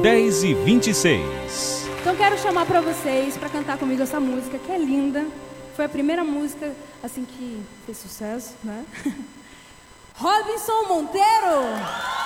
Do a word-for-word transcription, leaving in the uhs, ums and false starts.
dez e vinte e seis. Então quero chamar pra vocês pra cantar comigo essa música que é linda. Foi a primeira música assim que fez sucesso, né? Robinson Monteiro!